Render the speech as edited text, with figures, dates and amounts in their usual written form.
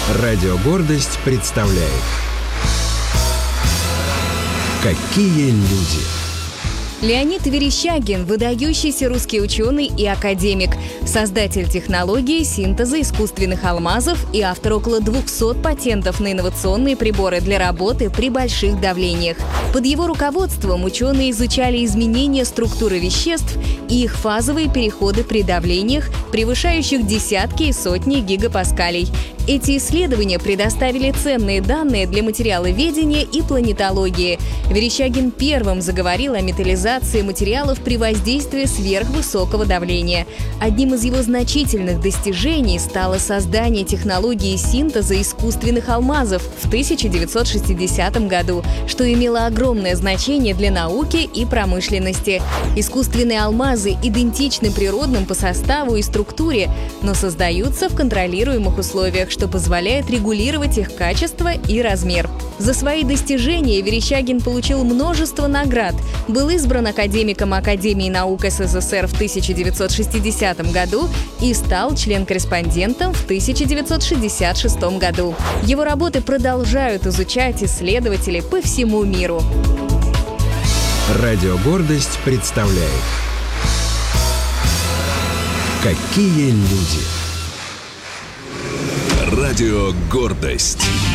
Радио «Гордость» представляет «Какие люди». Леонид Верещагин – выдающийся русский ученый и академик, создатель технологии синтеза искусственных алмазов и автор около 200 патентов на инновационные приборы для работы при больших давлениях. Под его руководством ученые изучали изменения структуры веществ и их фазовые переходы при давлениях, превышающих десятки и сотни гигапаскалей. Эти исследования предоставили ценные данные для материаловедения и планетологии. Верещагин первым заговорил о металлизации материалов при воздействии сверхвысокого давления. Одним из его значительных достижений стало создание технологии синтеза искусственных алмазов в 1960 году, что имело огромное значение для науки и промышленности. Искусственные алмазы идентичны природным по составу и структуре, но создаются в контролируемых условиях, что позволяет регулировать их качество и размер. За свои достижения Верещагин получил множество наград, был избран академиком Академии наук СССР в 1960 году и стал член-корреспондентом в 1966 году. Его работы продолжают изучать исследователи по всему миру. Радио «Гордость» представляет «Какие люди». Радио «Гордость».